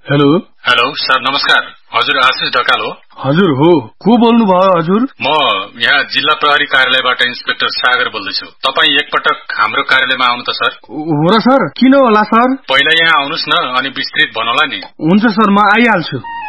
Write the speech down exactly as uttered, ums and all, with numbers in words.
Hello hello sir नमस्कार। हजुर आशिष ढकाल हो? हजुर हो। को बोल्नु भयो हजुर? म यहाँ जिल्ला प्रहरी कार्यालयबाट इन्सपेक्टर सागर बोल्दैछु। तपाईँ एकपटक हाम्रो कार्यालयमा आउनु त सर। हो र सर, किन होला सर? पहिला यहाँ आउनुस् न अनि विस्तृत भनौला नि। हुन्छ सर, म आइहाल्छु।